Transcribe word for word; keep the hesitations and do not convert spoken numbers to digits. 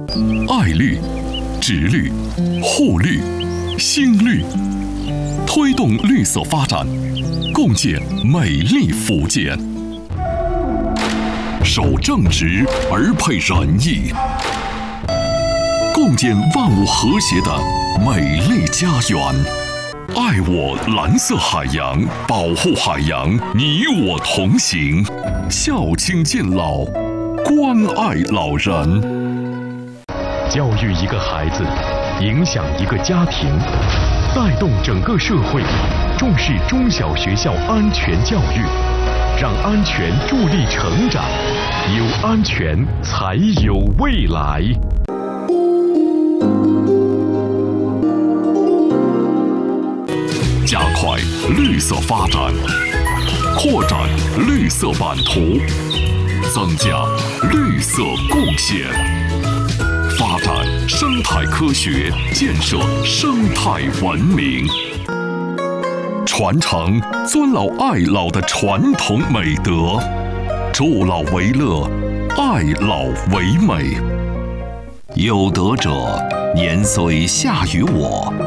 爱绿、植绿、护绿、新绿，推动绿色发展，共建美丽福建。守正直而配仁义，共建万物和谐的美丽家园。爱我蓝色海洋，保护海洋，你我同行。孝亲敬老，关爱老人。 教育一个孩子，影响一个家庭，带动整个社会，重视中小学校安全教育，让安全助力成长，有安全才有未来。 加快绿色发展，扩展绿色版图，增加绿色贡献，发展生态科学，建设生态文明，传承尊老爱老的传统美德，助老为乐，爱老为美。有德者年虽下于我，